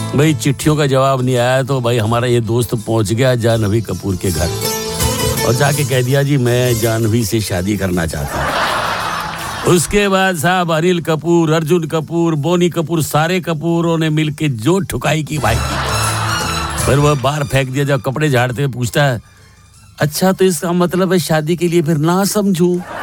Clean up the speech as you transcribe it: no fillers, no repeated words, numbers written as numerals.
भाई चिट्ठियों का जवाब नहीं आया तो भाई हमारा ये दोस्त पहुंच गया जानवी कपूर के घर और जाके कह दिया जी मैं जानवी से शादी करना चाहता हूँ। उसके बाद साहब अनिल कपूर, अर्जुन कपूर, बोनी कपूर, सारे कपूरों ने मिलके जो ठुकाई की भाई की। फिर वह बाहर फेंक दिया। जब कपड़े झाड़ते हुए पूछता है अच्छा तो इसका मतलब है शादी के लिए फिर ना समझूं।